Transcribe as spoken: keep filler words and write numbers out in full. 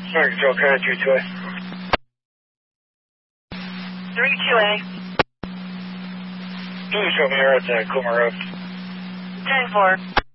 Sorry, Control, Carrier three two A. three two A. Please show me here at uh, Coomer Road. ten four.